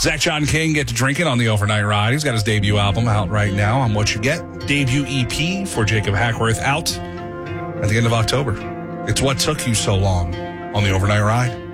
Zach John King get to drinking on the overnight ride. He's got his debut album out right now on What You Get. Debut EP for Jacob Hackworth out at the end of October. It's What Took You So Long on the overnight ride.